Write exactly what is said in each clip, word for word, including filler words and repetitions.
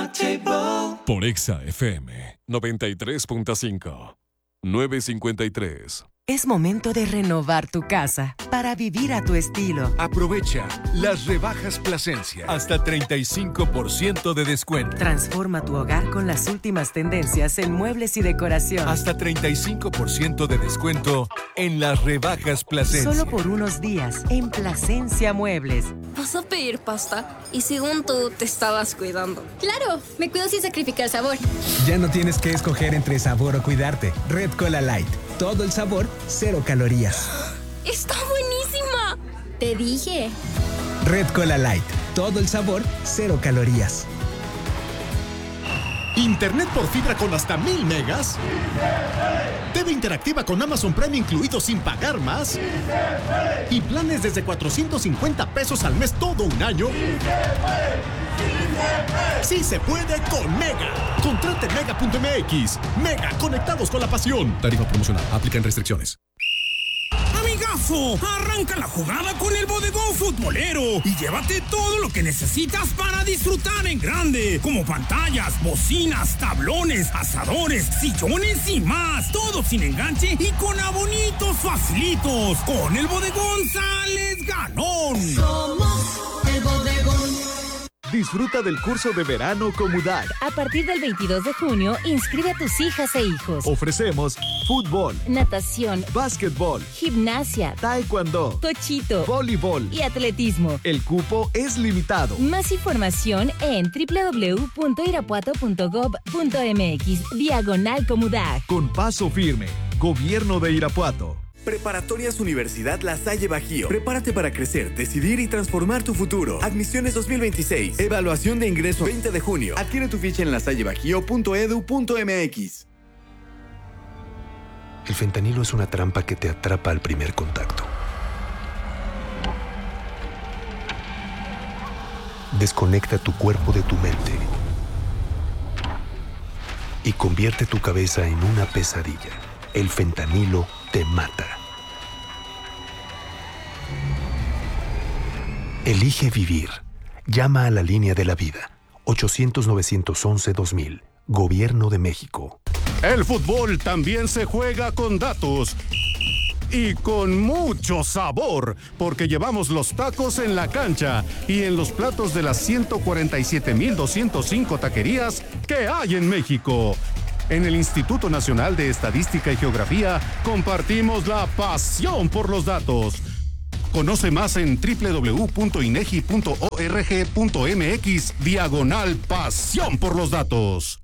table. Por Exa F M noventa y tres punto cinco. nueve cincuenta y tres. Es momento de renovar tu casa para vivir a tu estilo. Aprovecha las rebajas Plasencia. Hasta treinta y cinco por ciento de descuento. Transforma tu hogar con las últimas tendencias en muebles y decoración. Hasta treinta y cinco por ciento de descuento en las rebajas Plasencia. Solo por unos días en Plasencia Muebles. ¿Vas a pedir pasta? Y según tú te estabas cuidando. ¡Claro! Me cuido sin sacrificar sabor. Ya no tienes que escoger entre sabor o cuidarte. Red Cola Light. Todo el sabor, cero calorías. ¡Está buenísima! Te dije. Red Cola Light. Todo el sabor, cero calorías. ¿Internet por fibra con hasta mil megas? T V interactiva con Amazon Prime incluido sin pagar más. Y planes desde cuatrocientos cincuenta pesos al mes todo un año. Sí se puede con Mega. Contrate mega punto m x. Mega, conectados con la pasión. Tarifa promocional. Aplican restricciones. Amigazo, arranca la jugada con el Bodegón Futbolero y llévate todo lo que necesitas para disfrutar en grande, como pantallas, bocinas, tablones, asadores, sillones y más, todo sin enganche y con abonitos facilitos. Con el Bodegón sales ganón. Somos el Bodegón. Disfruta del curso de verano Comudac. A partir del veintidós de junio, inscribe a tus hijas e hijos. Ofrecemos fútbol, natación, básquetbol, gimnasia, taekwondo, tochito, voleibol y atletismo. El cupo es limitado. Más información en doble u doble u doble u punto irapuato punto gob punto m x diagonal Comudac. Con paso firme, Gobierno de Irapuato. Preparatorias Universidad La Salle Bajío. Prepárate para crecer, decidir y transformar tu futuro. Admisiones dos mil veintiséis. Evaluación de ingreso veinte de junio. Adquiere tu ficha en lasallebajío punto edu punto m x. El fentanilo es una trampa que te atrapa al primer contacto. Desconecta tu cuerpo de tu mente y convierte tu cabeza en una pesadilla. El fentanilo te mata. Elige vivir. Llama a la línea de la vida. ochocientos, novecientos once, dos mil. Gobierno de México. El fútbol también se juega con datos. Y con mucho sabor, porque llevamos los tacos en la cancha y en los platos de las ciento cuarenta y siete mil doscientos cinco taquerías que hay en México. En el Instituto Nacional de Estadística y Geografía compartimos la pasión por los datos. Conoce más en doble u doble u doble u punto inegi punto org punto m x diagonal pasión por los datos.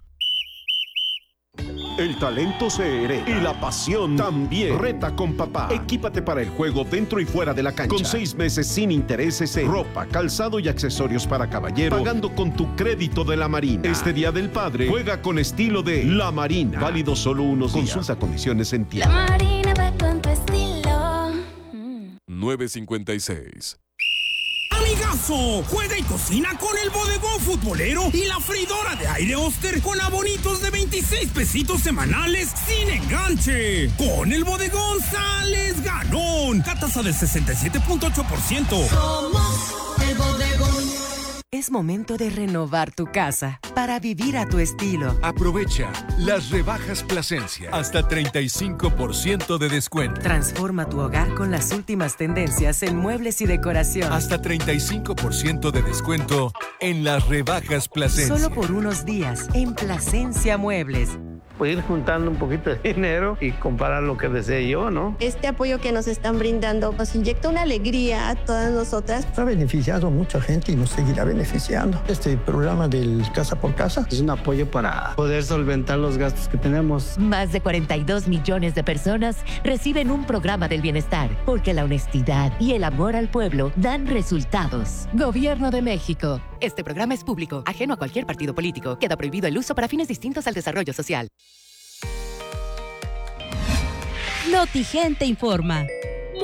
El talento se hereda y la pasión también. Reta con papá. Equípate para el juego dentro y fuera de la cancha. Con seis meses sin intereses en ropa, calzado y accesorios para caballero, pagando con tu crédito de La Marina. Este Día del Padre, juega con estilo de La Marina. Válido solo unos días. Consulta condiciones en tienda. La Marina va con tu estilo. nueve cincuenta y seis. Amigazo, juega y cocina con el Bodegón Futbolero y la freidora de aire Oster con abonitos de veintiséis pesitos semanales sin enganche. Con el Bodegón sales ganón. Tasa del sesenta y siete punto ocho por ciento. Somos el Bodegón. Es momento de renovar tu casa para vivir a tu estilo. Aprovecha las rebajas Plasencia. Hasta treinta y cinco por ciento de descuento. Transforma tu hogar con las últimas tendencias en muebles y decoración. Hasta treinta y cinco por ciento de descuento en las rebajas Plasencia. Solo por unos días en Plasencia Muebles. Puedo ir juntando un poquito de dinero y comprar lo que desee yo, ¿no? Este apoyo que nos están brindando nos inyecta una alegría a todas nosotras. Ha beneficiado a mucha gente y nos seguirá beneficiando. Este programa del Casa por Casa es un apoyo para poder solventar los gastos que tenemos. Más de cuarenta y dos millones de personas reciben un programa del bienestar, porque la honestidad y el amor al pueblo dan resultados. Gobierno de México. Este programa es público, ajeno a cualquier partido político. Queda prohibido el uso para fines distintos al desarrollo social. Notigente informa.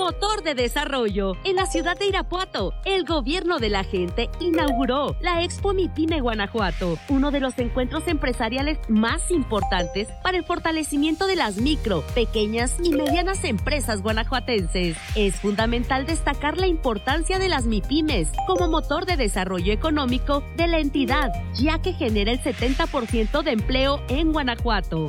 motor de desarrollo. En la ciudad de Irapuato, el gobierno de la gente inauguró la Expo MIPYME Guanajuato, uno de los encuentros empresariales más importantes para el fortalecimiento de las micro, pequeñas y medianas empresas guanajuatenses. Es fundamental destacar la importancia de las MIPYMES como motor de desarrollo económico de la entidad, ya que genera el setenta por ciento de empleo en Guanajuato.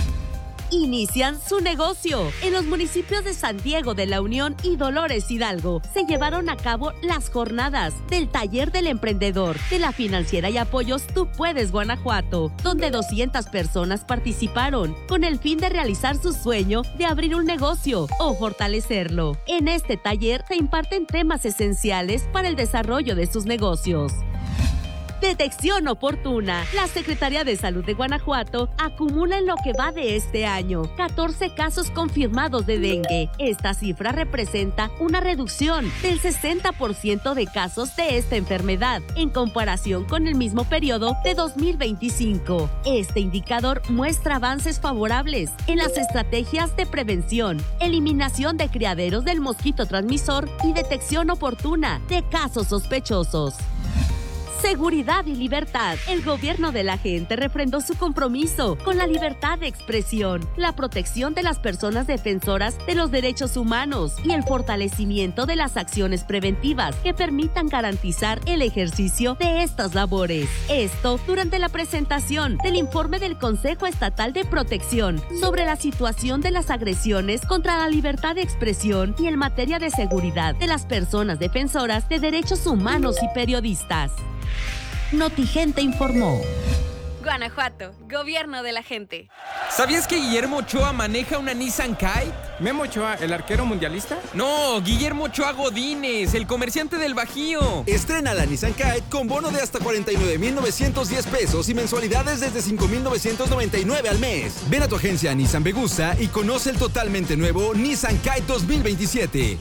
Inician su negocio. En los municipios de San Diego de la Unión y Dolores Hidalgo se llevaron a cabo las jornadas del Taller del Emprendedor de la Financiera y Apoyos Tú Puedes Guanajuato, donde doscientas personas participaron con el fin de realizar su sueño de abrir un negocio o fortalecerlo. En este taller se imparten temas esenciales para el desarrollo de sus negocios. Detección oportuna. La Secretaría de Salud de Guanajuato acumula en lo que va de este año catorce casos confirmados de dengue. Esta cifra representa una reducción del sesenta por ciento de casos de esta enfermedad en comparación con el mismo periodo de dos mil veinticinco. Este indicador muestra avances favorables en las estrategias de prevención, eliminación de criaderos del mosquito transmisor y detección oportuna de casos sospechosos. Seguridad y libertad. El gobierno de la gente refrendó su compromiso con la libertad de expresión, la protección de las personas defensoras de los derechos humanos y el fortalecimiento de las acciones preventivas que permitan garantizar el ejercicio de estas labores. Esto durante la presentación del informe del Consejo Estatal de Protección sobre la situación de las agresiones contra la libertad de expresión y en materia de seguridad de las personas defensoras de derechos humanos y periodistas. Notigente informó. Guanajuato, gobierno de la gente. ¿Sabías que Guillermo Ochoa maneja una Nissan Kite? ¿Memo Ochoa, el arquero mundialista? No, Guillermo Ochoa Godínez, el comerciante del Bajío. Estrena la Nissan Kite con bono de hasta cuarenta y nueve mil novecientos diez pesos y mensualidades desde cinco mil novecientos noventa y nueve al mes. Ven a tu agencia Nissan Vegusta y conoce el totalmente nuevo Nissan Kite dos mil veintisiete.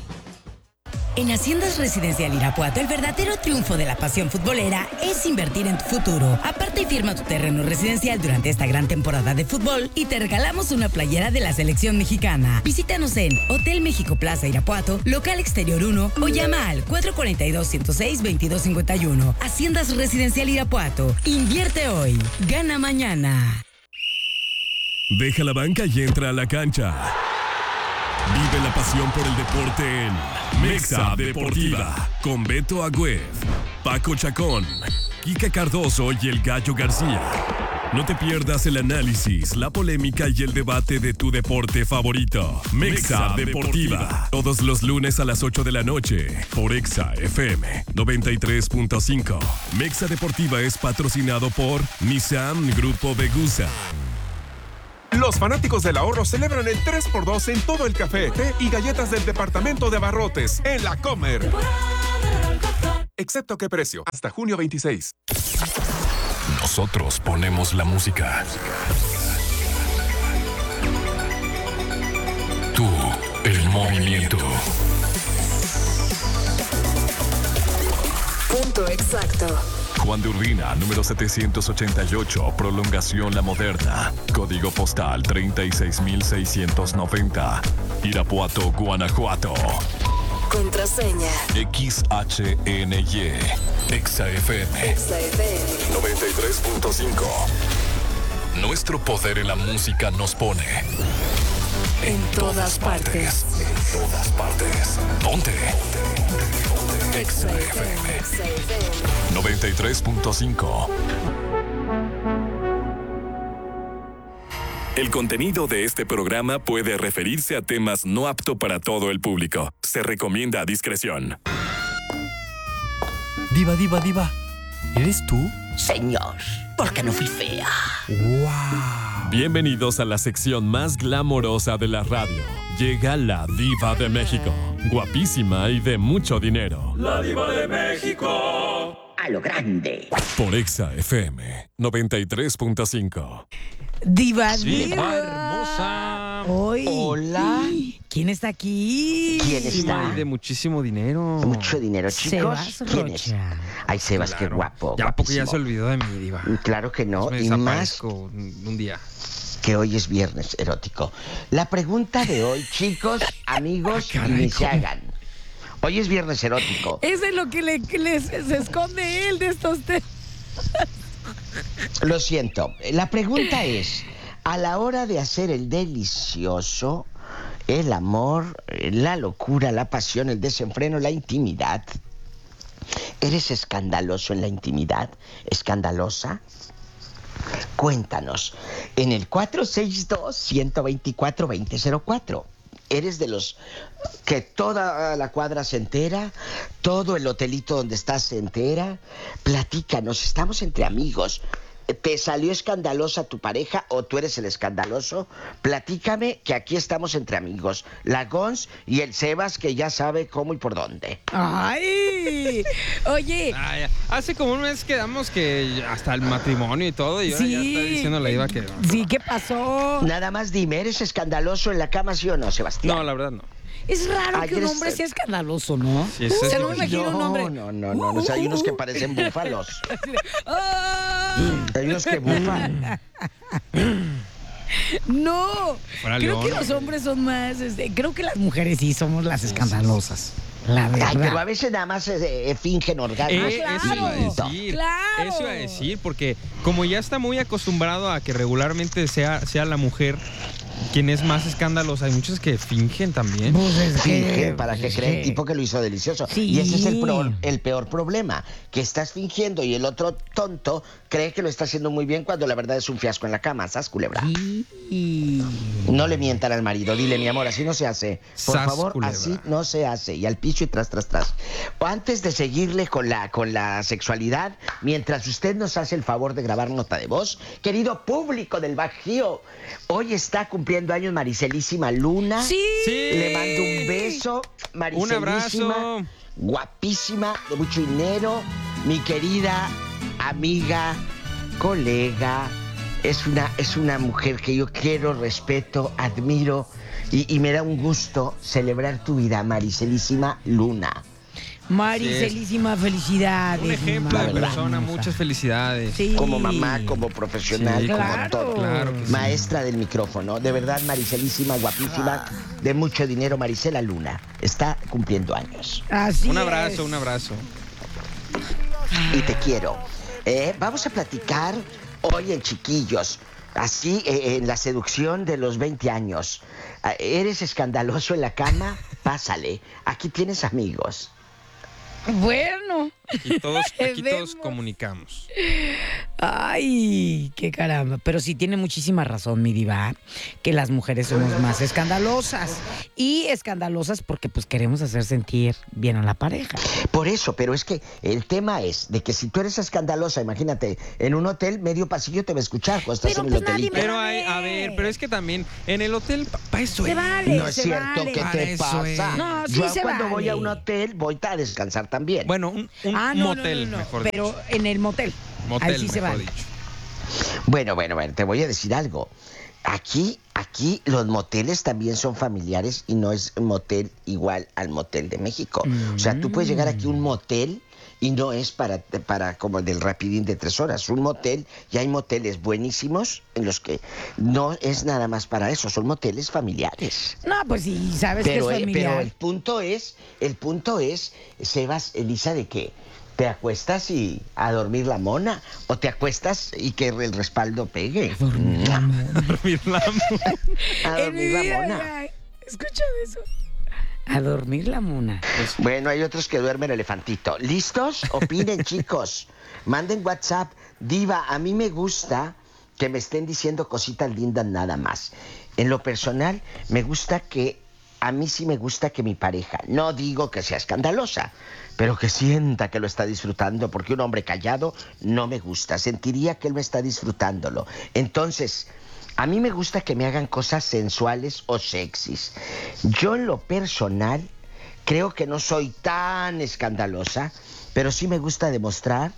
En Haciendas Residencial Irapuato, el verdadero triunfo de la pasión futbolera es invertir en tu futuro. Aparte y firma tu terreno residencial durante esta gran temporada de fútbol y te regalamos una playera de la selección mexicana. Visítanos en Hotel México Plaza Irapuato, local exterior uno o llama al cuatro cuatro dos, ciento seis, veintidós cincuenta y uno. Haciendas Residencial Irapuato. Invierte hoy, gana mañana. Deja la banca y entra a la cancha. Vive la pasión por el deporte en Mexa Deportiva con Beto Agüed, Paco Chacón, Kika Cardoso y el Gallo García. No te pierdas el análisis, la polémica y el debate de tu deporte favorito. Mexa Deportiva. Todos los lunes a las ocho de la noche por Exa F M noventa y tres punto cinco. Mexa Deportiva es patrocinado por Nissan Grupo Vegusa. Los fanáticos del ahorro celebran el tres por dos en todo el café, té y galletas del departamento de abarrotes en La Comer. Excepto qué precio, hasta junio veintiséis. Nosotros ponemos la música. Tú, el movimiento. Punto exacto. Juan de Urbina, número setecientos ochenta y ocho, prolongación La Moderna. Código postal treinta y seis mil seiscientos noventa. Irapuato, Guanajuato. Contraseña. X H N Y. Exa F M. Exa F M. noventa y tres punto cinco. Nuestro poder en la música nos pone. En, en todas, todas partes. partes. En todas partes. Ponte. Exa F M. noventa y tres punto cinco. El contenido de este programa puede referirse a temas no apto para todo el público. Se recomienda discreción. Diva, diva, diva. ¿Eres tú? Señor, porque no fui fea. ¡Wow! Bienvenidos a la sección más glamorosa de la radio. Llega la Diva de México. Guapísima y de mucho dinero. ¡La Diva de México! A lo grande. Por Exa F M noventa y tres punto cinco. Diva, sí, diva. hermosa. Hoy. Hola. ¿Quién está aquí? ¿Quién está? Y de muchísimo dinero. Mucho dinero, chicos. Sebas ¿Quién Rocha. es? Ay, Sebas, Claro. qué guapo. Ya, porque ya guapísimo. se olvidó de mí, diva. Claro que no. Me y más. desaparezco un, un día. que hoy es viernes erótico. La pregunta de hoy, chicos, amigos, ah, caray, ni se ¿cómo? hagan. Hoy es viernes erótico. Es de lo que le, que le- se esconde él de estos temas. Lo siento. La pregunta es, a la hora de hacer el delicioso, el amor, la locura, la pasión, el desenfreno, la intimidad, ¿eres escandaloso en la intimidad? ¿Escandalosa? Cuéntanos en el cuatro seis dos, uno dos cuatro, dos cero cero cuatro. ¿Eres de los que toda la cuadra se entera? ¿Todo el hotelito donde estás se entera? Platícanos, estamos entre amigos. ¿Te salió escandalosa tu pareja o tú eres el escandaloso? Platícame, que aquí estamos entre amigos. La Gons y el Sebas, que ya sabe cómo y por dónde. ¡Ay! Oye. Ay, hace como un mes quedamos que hasta el matrimonio y todo, y ahora Sí. ya está diciendo la diva que... Sí, ¿qué pasó? Nada más dime, ¿eres escandaloso en la cama, sí o no, Sebastián? No, la verdad no. Es raro Ay, que un eres- hombre sea escandaloso, ¿no? Sí, es- o sea, es no me difícil. imagino un hombre. No, no, no, no, o sea, hay unos que parecen búfalos. ¡Ah! Hay unos que bufan. No, Fuera creo que león, los hombre. hombres son más, este, creo que las mujeres sí somos las escandalosas. La verdad. Ay, pero a veces nada más eh, eh, fingen orgasmos. Eh, eso iba a decir. claro. Eso iba a decir, porque como ya está muy acostumbrado a que regularmente sea, sea la mujer quien es más escandalosa, hay muchos que fingen también. Pues es Finge que- para que es cree el que- tipo que lo hizo delicioso. Sí. Y ese es el peor, el peor problema, que estás fingiendo y el otro tonto cree que lo está haciendo muy bien cuando la verdad es un fiasco en la cama. ¿Sas, culebra? Sí. No le mientan al marido. Dile, mi amor, así no se hace. Por Sas, favor, culebra. así no se hace. Y al piso y tras, tras, tras. O antes de seguirle con la, con la sexualidad, mientras usted nos hace el favor de grabar nota de voz, querido público del Bajío, hoy está cumpliendo años Maricelísima Luna. Sí. Sí. Le mando un beso, Maricelísima. Un abrazo. Guapísima, de mucho dinero, mi querida amiga, colega. Es una, es una mujer que yo quiero, respeto, admiro y, y me da un gusto celebrar tu vida, Maricelísima Luna. Maricelísima, felicidades. Un ejemplo La de verdad. persona, muchas felicidades. Sí. Como mamá, como profesional, Sí, como claro. todo. Claro que sí. Maestra del micrófono, de verdad, Maricelísima, guapísima, de mucho dinero, Maricela Luna. Está cumpliendo años. Así Un es. abrazo, un abrazo. Y te quiero. Eh, vamos a platicar hoy en Chiquillos, así eh, en la seducción de los veinte años. Ah, ¿Eres escandaloso en la cama? Pásale. Aquí tienes amigos. Bueno. Aquí todos, aquí todos Vemos. comunicamos. Ay, qué caramba. Pero sí tiene muchísima razón, mi diva, que las mujeres somos más escandalosas. Y escandalosas porque pues queremos hacer sentir bien a la pareja. Por eso, pero es que el tema es de que si tú eres escandalosa, imagínate, en un hotel, medio pasillo te va a escuchar cuando estás Pero, en el pues, nadie hotelito. me Pero va a hay, a ver. ver, pero es que también en el hotel, para eso Se es. vale, No es se cierto, vale. ¿qué Para te eso pasa? es. No, sí Yo se cuando voy vale. a un hotel voy a descansar también. Bueno, un, un Ah, no, motel, no, no, no, mejor pero dicho. en el motel. Motel, Ahí sí se mejor vale. dicho. Bueno, bueno, bueno, te voy a decir algo. Aquí, aquí los moteles también son familiares y no es motel igual al motel de México. O sea, tú puedes llegar aquí a un motel y no es para, para como del rapidín de tres horas. Un motel, y hay moteles buenísimos en los que no es nada más para eso, son moteles familiares. No, pues sí, sabes Pero, que es eh, familiar. pero el punto es, el punto es, Sebas, Elisa, de que te acuestas y a dormir la mona, o te acuestas y que el respaldo pegue. Dormir la mona. Dormir la mona. A En dormir mi la vida, mona. ya, escucha eso. A dormir la mona. Bueno, hay otros que duermen elefantito. ¿Listos? Opinen, chicos. Manden WhatsApp. Diva, a mí me gusta que me estén diciendo cositas lindas nada más. En lo personal, me gusta que... A mí sí me gusta que mi pareja, no digo que sea escandalosa, pero que sienta que lo está disfrutando, porque un hombre callado no me gusta. Sentiría que él me está disfrutándolo. Entonces... A mí me gusta que me hagan cosas sensuales o sexys. Yo en lo personal creo que no soy tan escandalosa, pero sí me gusta demostrar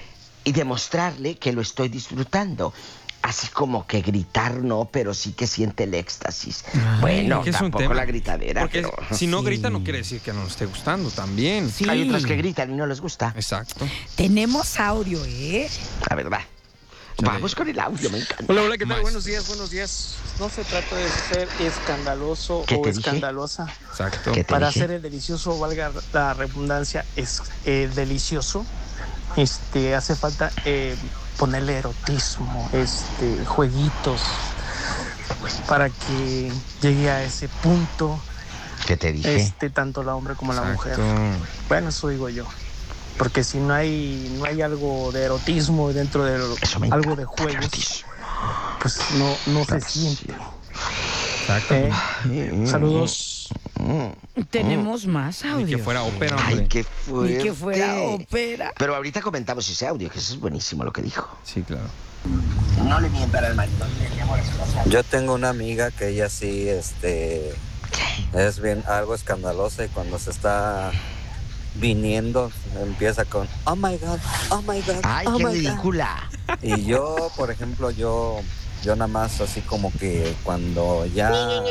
y demostrarle que lo estoy disfrutando. Así como que gritar no, pero sí que siente el éxtasis. Ay, bueno, que es un tampoco tema. la gritadera, Porque pero... si no Sí. grita no quiere decir que no nos esté gustando también. Sí. Hay otros que gritan y no les gusta. Exacto. Tenemos audio, ¿eh? La verdad. Vamos con el audio, me encanta. Hola, hola, ¿qué tal? Buenos días, buenos días. No se trata de ser escandaloso o dije? escandalosa. Exacto. Para hacer el delicioso, valga la redundancia, es eh, delicioso. Este, hace falta eh, ponerle erotismo, este, jueguitos, para que llegue a ese punto. ¿Qué te dije? Este, tanto la hombre como la Exacto. mujer. Bueno, eso digo yo. Porque si no hay no hay algo de erotismo dentro de lo, algo de juegos, pues no, no se siente. Exacto. Eh, saludos. Tenemos más audio. Ni que fuera ópera, Ay, hombre. qué fuerte. Ni que fuera ópera. Pero ahorita comentamos ese audio, que eso es buenísimo lo que dijo. Sí, claro. No le mientan al marido. Yo tengo una amiga que ella sí, este, es bien algo escandalosa y cuando se está viniendo empieza con oh my god, oh my god, ay, oh qué my ridícula. God. Y yo, por ejemplo, yo, yo nada más así como que cuando ya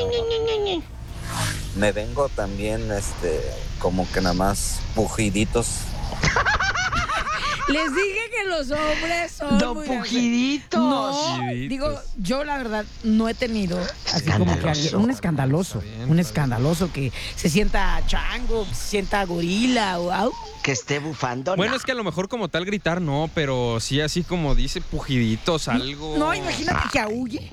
me vengo también, este, como que nada más pujiditos. Les dije que los hombres son Don muy Pujiditos. No, Pujiditos. digo, yo la verdad no he tenido así como que alguien, un escandaloso, bien, un escandaloso que se sienta chango, que se sienta gorila o au. Que esté bufando. Bueno, no. es que a lo mejor como tal gritar no, pero sí así como dice pujiditos, algo. No, imagínate que aúlle.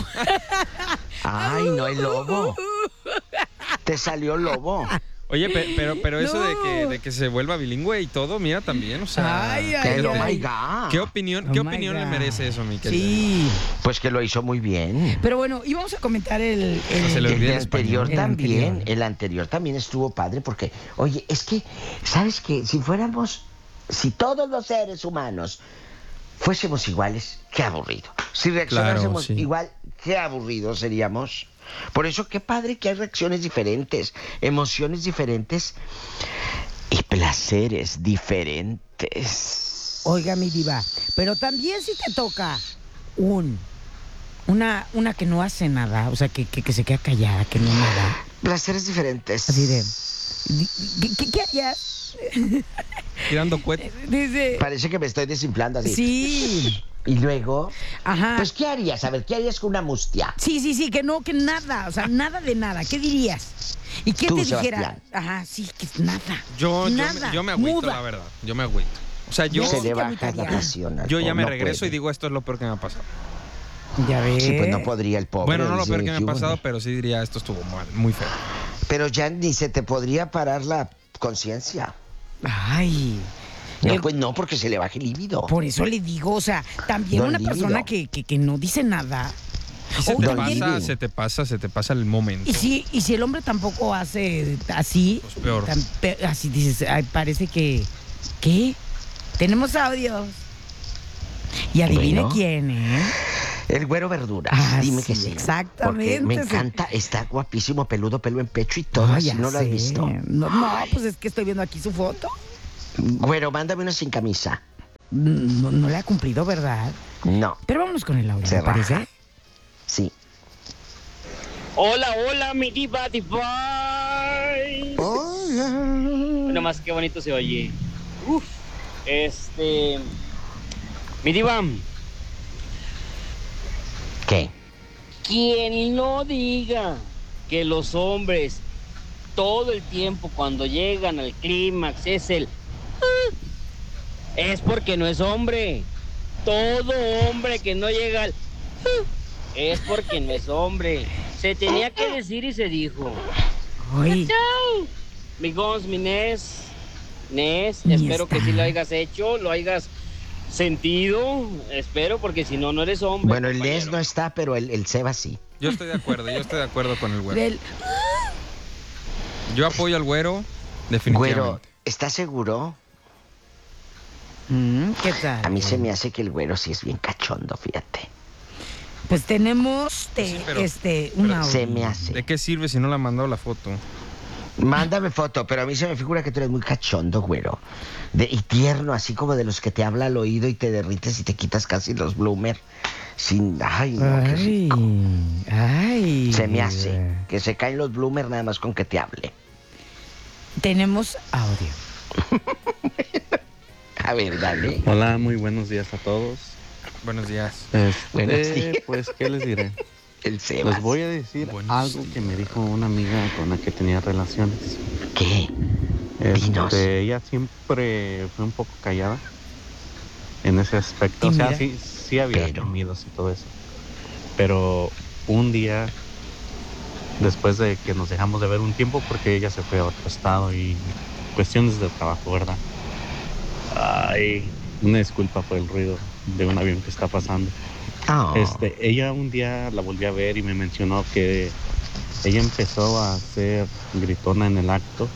Ay, no, el lobo. Te salió lobo. Oye, pe- pero, pero eso No. de que, de que se vuelva bilingüe y todo, mira también, o sea. Ay, ay, Pero, ay. oh my God. ¿Qué opinión, Oh ¿qué my opinión le God. merece eso, mi querida? Sí, Pues que lo hizo muy bien. pero bueno, íbamos a comentar el... el- No se le El olvida de el anterior español. El también, anterior. el anterior también estuvo padre porque, oye, es que, ¿sabes qué? Si fuéramos, si todos los seres humanos fuésemos iguales, qué aburrido. Si reaccionásemos Claro, sí. igual, qué aburridos seríamos. Por eso, qué padre que hay reacciones diferentes, emociones diferentes y placeres diferentes. Oiga, mi diva, pero también si te toca un... Una, una que no hace nada, o sea, que, que, que se queda callada, que no nada. Placeres diferentes. Así de... ¿Qué, qué, qué harías? Tirando cohetes. Dice... Parece que me estoy desinflando así. Sí. Y luego, Ajá. pues, ¿qué harías? A ver, ¿qué harías con una mustia? Sí, sí, sí, que no, que nada, o sea, nada de nada. ¿Qué dirías? ¿Y qué Tú, te dijera? Sebastián. Ajá, sí, que nada. Yo, yo, nada, me- yo me agüito, muda. la verdad. Yo me agüito. O sea, yo, Se sí le te baja agüitaría. la presión. al yo ya pobre, me no regreso puede. y digo, esto es lo peor que me ha pasado. Ya ves. Sí, pues no podría el pobre. Bueno, no lo dice, peor que me ¿qué ha hubo? pasado, pero sí diría, esto estuvo mal, muy feo. Pero ya ni se te podría parar la conciencia. Ay. No, El- pues no, porque se le baja el líbido. Por eso le digo, o sea, también Don una líbido. persona que, que, que no dice nada. Y se O te también- pasa, se te pasa, se te pasa el momento. Y si, y si el hombre tampoco hace así, Pues peor. tan pe- así dices, ay, parece que... ¿Qué? Tenemos audios. Y adivine Bueno. quién, ¿eh? El güero verdura. Ah, Dime sí, que sí. exactamente, Porque me sí. encanta, está guapísimo, peludo, pelo en pecho y todo. Ay, Si ya no lo has sé. visto. No, no, pues es que estoy viendo aquí su foto. Güero, mándame una sin camisa. No, no le ha cumplido, ¿verdad? No. Pero vámonos con el audio, Se ¿me parece? raja. Sí. Hola, hola, mi diva divine. Hola. Nomás qué bonito se oye. Uf. Este. Mi diva. ¿Qué? Quien no diga que los hombres todo el tiempo cuando llegan al clímax es el "Ah", es porque no es hombre. Todo hombre que no llega al "Ah", es porque no es hombre. Se tenía que decir y se dijo. Ay. Chao. Mi Gons, mi Nes. Nes, Ni espero que está. sí lo hayas hecho, lo hayas sentido. Espero, porque si no, no eres hombre. Bueno, el compañero. Les no está, pero el, el Seba sí. Yo estoy de acuerdo, yo estoy de acuerdo con el güero. Del- Yo apoyo al güero, definitivamente. Güero, ¿estás seguro? Mm, ¿Qué tal? A mí se me hace que el güero sí es bien cachondo, fíjate. Pues tenemos te- Sí, pero- este, un pero audio. Se me hace. ¿De qué sirve si no le han mandado la foto? Mándame foto, pero a mí se me figura que tú eres muy cachondo, güero. De, y tierno, así como de los que te habla al oído y te derrites y te quitas casi los bloomer. Sin. Ay, no, qué Ay, rico. ay. Se me hace que se caen los bloomer nada más con que te hable. Tenemos audio. A ver, dale. Hola, muy buenos días a todos. Buenos días. Este, Buenos días. Pues, ¿qué les diré? El Sebas. Les voy a decir Buenos algo que me dijo una amiga con la que tenía relaciones. ¿Qué? Dinos. Este, ella siempre fue un poco callada en ese aspecto. O sea, Tímida. sí, sí había Pero. miedos y todo eso. Pero un día, después de que nos dejamos de ver un tiempo, porque ella se fue a otro estado y cuestiones de trabajo, ¿verdad? Ay, una disculpa por el ruido de un avión que está pasando. Oh. Este, ella un día la volví a ver y me mencionó que ella empezó a ser gritona en el acto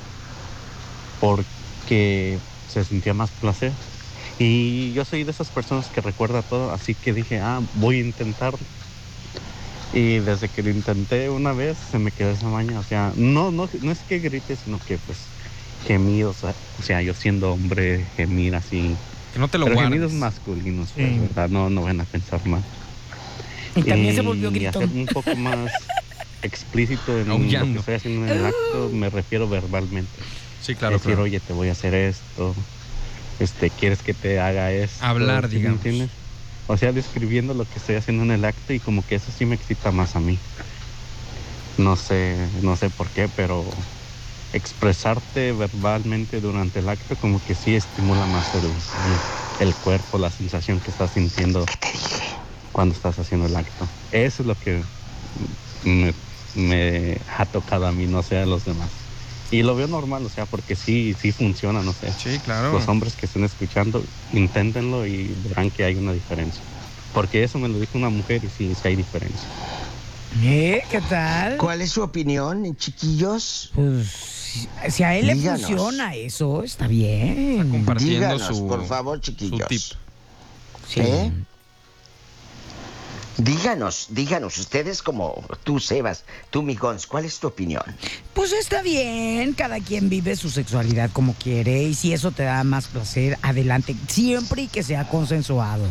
porque se sentía más placer. Y yo soy de esas personas que recuerda todo, así que dije, ah, voy a intentarlo. Y desde que lo intenté una vez, se me quedó esa maña. O sea, no, no, no es que grite, sino que pues gemidos. O sea, yo siendo hombre, gemir así. Que no te lo Pero guardes. gemidos masculinos, Sí. pues, ¿verdad? No, no van a pensar mal. Y también se volvió Y gritón. hacer un poco más explícito en Aullando. lo que estoy haciendo en el acto, me refiero verbalmente. Sí, claro, Decir, claro. oye, te voy a hacer esto, este, ¿quieres que te haga esto? Hablar, ¿Sí me digamos. entiendes? O sea, describiendo lo que estoy haciendo en el acto y como que eso sí me excita más a mí. No sé, no sé por qué, pero expresarte verbalmente durante el acto como que sí estimula más el, el, el cuerpo, la sensación que estás sintiendo cuando estás haciendo el acto. Eso es lo que me, me ha tocado a mí, no sé a los demás. Y lo veo normal, o sea, porque sí, sí funciona, no sé. Sí, claro. Los hombres que estén escuchando, inténtenlo y verán que hay una diferencia. Porque eso me lo dijo una mujer y sí, sí hay diferencia. ¿Eh? ¿Qué tal? ¿Cuál es su opinión, chiquillos? Pues si a él le Díganos. funciona eso, está bien. Está compartiendo Díganos, su, por favor, chiquillos. su tip. Sí. ¿Eh? Díganos, díganos, ustedes como tú, Sebas, tú, mi Gons, ¿cuál es tu opinión? Pues está bien, cada quien vive su sexualidad como quiere y si eso te da más placer, adelante, siempre y que sea consensuado.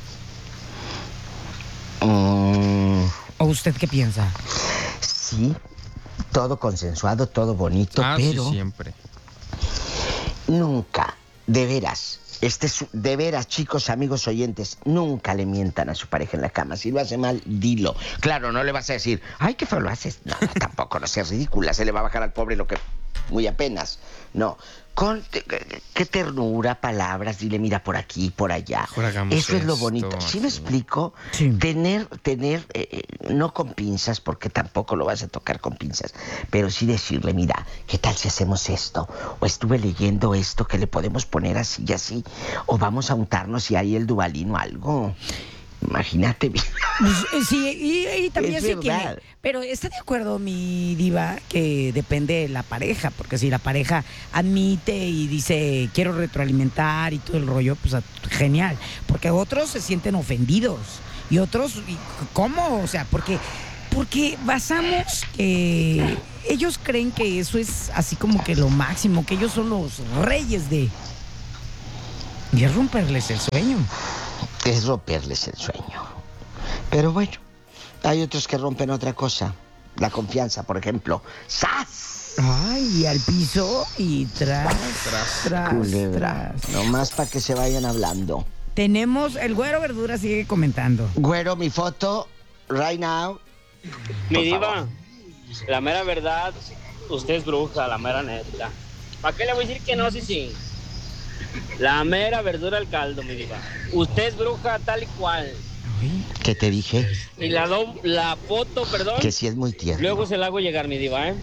Mm, ¿O usted qué piensa? sí, todo consensuado, todo bonito, Ah, pero sí, siempre. nunca, de veras, este es, de veras, chicos, amigos oyentes, nunca le mientan a su pareja en la cama. Si lo hace mal, dilo. Claro, no le vas a decir, ay, qué feo lo haces. No, tampoco, no seas ridícula, se le va a bajar al pobre lo que muy apenas. No, con qué ternura, palabras, dile, mira, por aquí, por allá. Mejor hagamos Eso es lo esto, bonito. ¿Sí me así. explico? Sí. Tener, tener, eh, no con pinzas, porque tampoco lo vas a tocar con pinzas, pero sí decirle, mira, ¿qué tal si hacemos esto? O estuve leyendo esto que le podemos poner así y así, o vamos a untarnos y hay el dubalín o algo. Imagínate bien. Pues, eh, sí, y, y también Es sí verdad. tiene. Pero ¿está de acuerdo, mi diva, que depende de la pareja? Porque si la pareja admite y dice, quiero retroalimentar y todo el rollo, pues a- genial. Porque otros se sienten ofendidos. Y otros, y, ¿cómo? O sea, porque, porque basamos que ellos creen que eso es así como que lo máximo, que ellos son los reyes de... Y es romperles el sueño. Es romperles el sueño. Pero bueno, hay otros que rompen otra cosa. La confianza, por ejemplo. ¡Sas! Ay, al piso y tras, tras, tras. Culebra. tras. Nomás para que se vayan hablando. Tenemos, el güero verdura sigue comentando. Güero, mi foto, right now. Mi Por diva, favor. la mera verdad, usted es bruja, la mera neta. ¿Para qué le voy a decir que no, sí, sí? La mera verdura al caldo, mi diva. Usted es bruja tal y cual. ¿Qué te dije? Y la, do- la foto, perdón, Que sí es muy tierno. luego se la hago llegar, mi diva, ¿eh?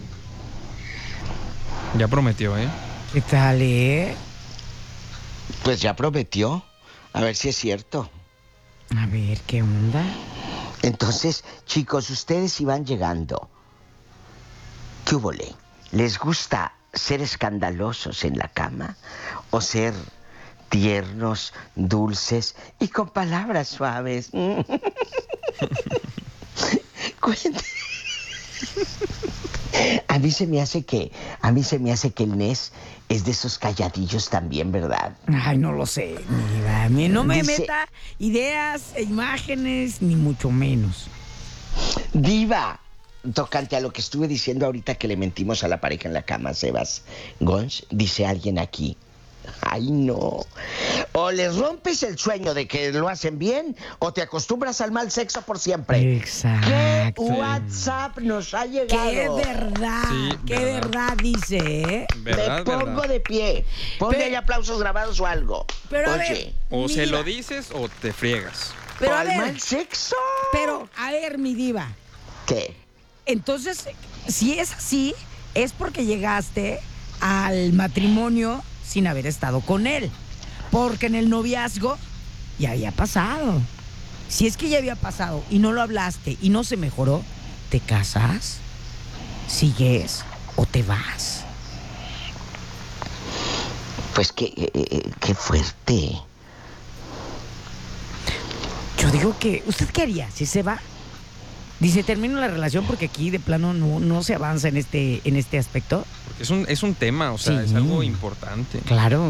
Ya prometió, ¿eh? ¿Qué tal, eh? Pues ya prometió. A ver si es cierto. A ver, ¿qué onda? Entonces, chicos, ustedes si van llegando, ¿qué hubole? ¿Les gusta ser escandalosos en la cama? ¿O ser tiernos, dulces y con palabras suaves? Cuente. A mí se me hace que, a mí se me hace que el Nes es de esos calladillos también, ¿verdad? Ay, no lo sé, mi diva. A mí no me Dice- meta ideas e imágenes, ni mucho menos. Diva, tocante a lo que estuve diciendo ahorita que le mentimos a la pareja en la cama, Sebas Gons, dice alguien aquí. Ay, no. O les rompes el sueño de que lo hacen bien, o te acostumbras al mal sexo por siempre. Exacto. ¿Qué WhatsApp nos ha llegado? Qué verdad, Sí, qué verdad. verdad dice, ¿eh? ¿Verdad, Me pongo verdad? de pie. Ponle Pero- ahí aplausos grabados o algo. Pero a Oye, ver, O mi se diva, lo dices o te friegas. pero a ¿al ver, mal sexo? pero a ver, mi diva. ¿Qué? Entonces, si es así, es porque llegaste al matrimonio sin haber estado con él. Porque en el noviazgo ya había pasado. Si es que ya había pasado y no lo hablaste y no se mejoró, ¿te casas? ¿Sigues o te vas? Pues qué, eh, qué fuerte. Yo digo que, ¿usted qué haría si se va? Dice, termino la relación porque aquí de plano no, no se avanza en este, en este aspecto. Porque es un, es un tema, o sea, Sí. es algo importante. Claro.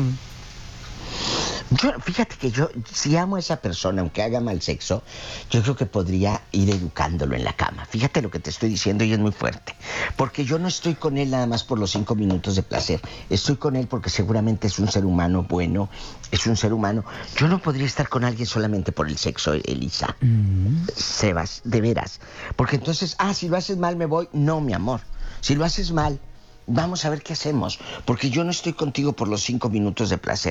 Yo, fíjate que yo, si amo a esa persona, aunque haga mal sexo, yo creo que podría ir educándolo en la cama. Fíjate lo que te estoy diciendo y es muy fuerte. Porque yo no estoy con él nada más por los cinco minutos de placer. Estoy con él porque seguramente es un ser humano bueno, es un ser humano. Yo no podría estar con alguien solamente por el sexo, Elisa. Sebas, de veras. Porque entonces, ah, si lo haces mal me voy. No, mi amor. Si lo haces mal, vamos a ver qué hacemos. Porque yo no estoy contigo por los cinco minutos de placer.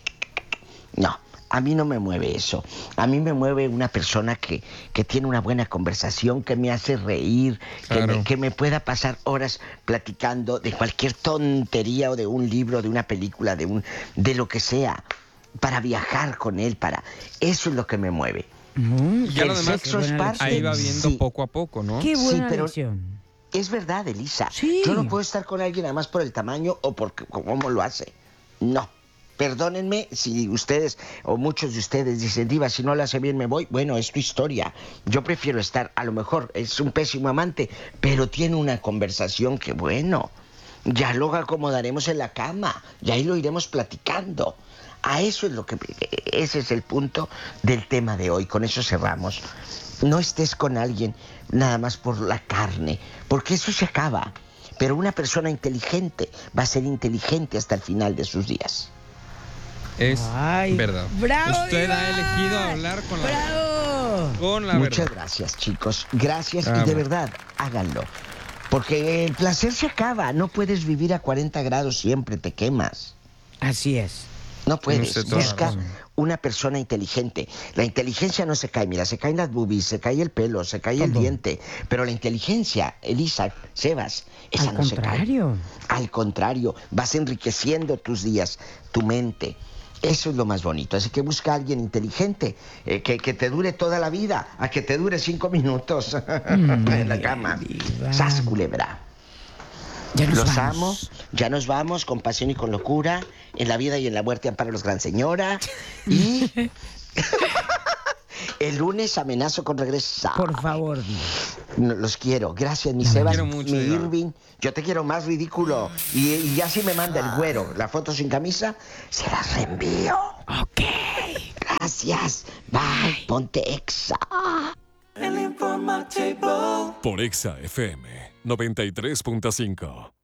No, a mí no me mueve eso. A mí me mueve una persona que, que tiene una buena conversación, que me hace reír, Claro. que, me, que me pueda pasar horas platicando de cualquier tontería o de un libro, de una película, de, un, de lo que sea, para viajar con él, para... Eso es lo que me mueve. Y ya El lo demás, sexo es parte- ahí va viendo sí. poco a poco, ¿no? Qué buena Sí, pero- lección. Es verdad, Elisa. Sí. Yo no puedo estar con alguien nada más por el tamaño o por cómo lo hace. No. Perdónenme si ustedes o muchos de ustedes dicen, Diva, si no lo hace bien me voy. Bueno, es tu historia. Yo prefiero estar, a lo mejor es un pésimo amante, pero tiene una conversación que, bueno, ya lo acomodaremos en la cama, y ahí lo iremos platicando. A eso es lo que... Ese es el punto del tema de hoy. Con eso cerramos. No estés con alguien nada más por la carne, porque eso se acaba. Pero una persona inteligente va a ser inteligente hasta el final de sus días. Es Ay, verdad. bravo, Usted Diva. ha elegido hablar con la, ¡Bravo! con la Muchas verdad. gracias, chicos. Gracias Bravo. y de verdad, háganlo. Porque el placer se acaba. No puedes vivir a cuarenta grados siempre, te quemas. Así es. No puedes. Tiene usted toda la Busca razón. una persona inteligente. La inteligencia no se cae, mira, se caen las boobies, se cae el pelo, se cae el Todo. diente. Pero la inteligencia, Elisa, Sebas, esa Al no se cae. contrario. Al contrario, vas enriqueciendo tus días, tu mente. Eso es lo más bonito. Así que busca a alguien inteligente, eh, que, que te dure toda la vida, a que te dure cinco minutos en la cama. Diva. Sas, culebra. Ya nos Los vamos. amo, ya nos vamos con pasión y con locura. En la vida y en la muerte amparo los gran señora. Y el lunes amenazo con regresar. Por favor, Diva. No, los quiero. Gracias, mi Te Sebas, quiero mucho, mi Diva. Irving. Yo te quiero más, ridículo. Y, y ya si me manda el güero la foto sin camisa, se las reenvío. Ok. Gracias. Bye. Ponte Exa. El informativo. Por Exa F M noventa y tres punto cinco.